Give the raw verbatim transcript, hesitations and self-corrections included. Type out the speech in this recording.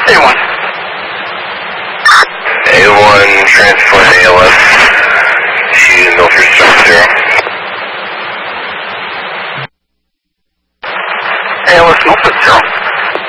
A one. A one, transport A L S to Milford Stop Zero. A L S Milford Zero.